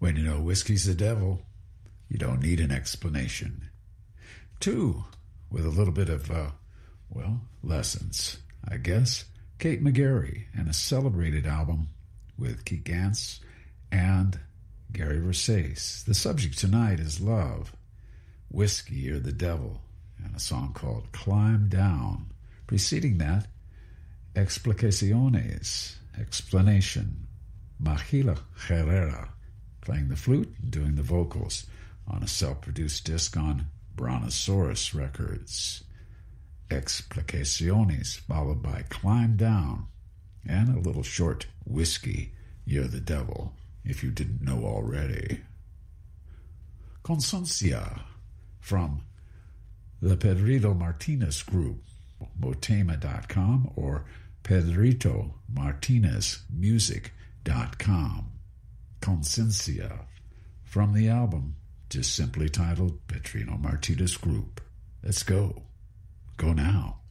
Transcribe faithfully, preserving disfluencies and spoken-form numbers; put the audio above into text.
When you know whiskey's the devil, you don't need an explanation. Two, with a little bit of, uh, well, lessons, I guess. Kate McGarry and a celebrated album with Keith Gans and Gary Versace. The subject tonight is love, whiskey or the devil, and a song called Climb Down. Preceding that, Explicaciones, explanation. Mahila Herrera playing the flute and doing the vocals on a self-produced disc on Brontosaurus Records. Explicaciones, followed by Climb Down, and a little short Whiskey, You're the Devil, if you didn't know already. Consuncia, from the Pedrito Martinez Group, Botema dot com or Pedrito Martinez Music dot com. Consuncia, from the album just simply titled Pedrito Martinez Group. Let's go. Go now.